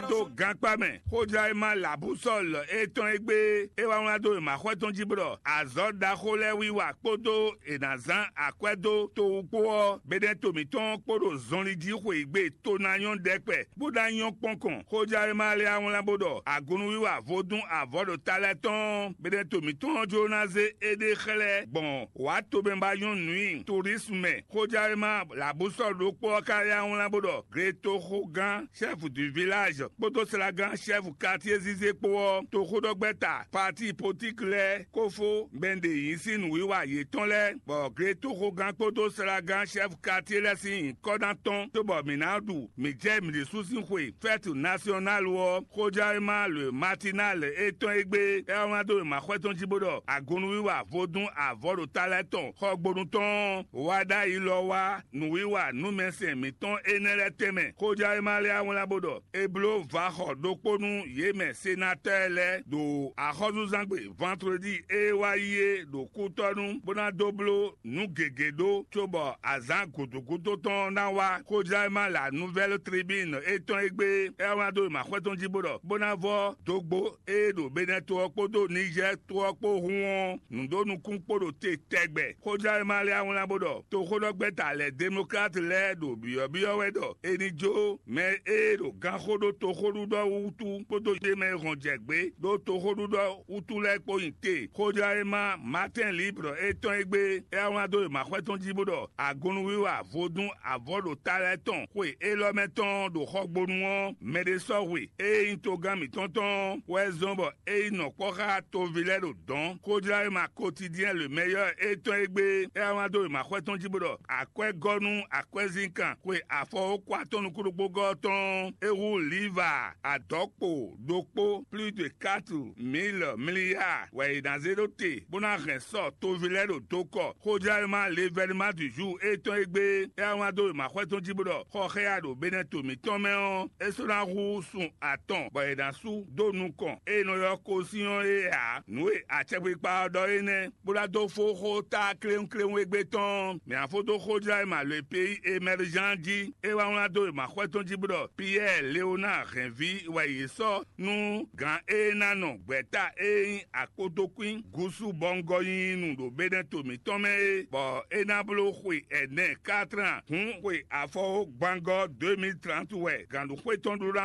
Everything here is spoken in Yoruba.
poto gankpame koja ema la boussole eton egbe ewa wnado ema kweton jibro azoda khole wiwa poto enazan akwedo to upo beden tomiton poro zonlidi khwe igbe to na yon dekpe boda yon ponkon koja ema le awon labodo agunu wiwa vodun avodo taleton beden tomiton jonaze ede khele bon wa to bemba yon nui tourisme koja ema la boussole do po kaya awon labodo greto khogan chef du village poto selagan chef quartier zize po to khodogbeta parti politique le kofo bende yisin wiwa yeton le bo greto khogan poto selagan chef quartier le sin kodanton to bo minadu mi jem de sousin khwe fête nationale wo khojaima le matinal eton egbe e wando ma khweton jibodo agonu wiwa vodun avodo taleton khogbodun ton wada ilowa nu wiwa nu mense miton enele teme khojaima le awon labodo eblo va dokponu yeme sénateur le do akhozuzangbe vendredi ewaye do kutonu bona doblo nu gegedo chobo azan kutukuto ton nawa khojaima la nouvelle tribune eton egbe ewado ma kweton jibodo bona vo dogbo e do beneto okpodo Niger to okpo huon ndo nu kunpodo te tegbe khojaima le awon labodo to khodogbeta le démocrate le do biyo wedo enijo me e do gankodo to khodo utu poto jeme ronjegbe do to khodo utu le pointe khojaima matin libre eton egbe e awon ado ma kweton jibodo agunu wiwa vodun avodo taleton kwe elometon do khogbonu won medeso we e intogami tonton we zombo e inokora to vilero don khojaima quotidien le meilleur eton egbe e awon ado ma kweton jibodo akwe gonu akwe zinkan kwe afo kwa tonu kurugbo goton eru liva adokpo dokpo plus de 4 000 milliards ouais dans zéro T bona ressort to vilero doko khojaima l'événement du jour eton egbe e awon ado ma kweton jibodo khoreado beneto mi tomeon e so na ru sun aton boy dan su do nu kon e no yo ko sion e a nu e a chepe pa do ene bola do fo khota kleun egbe ton mais en photo khojaima le pays émergent dit e wa won ado ma kweton jibodo Pierre Léonard Renvi ouais so nu grand e nano gbeta e akotokwin gusu bongo yin do beneto mi tome bo enablo khwe ene 4 ans hun khwe afo gbango 2030 ouais gandu khwe ton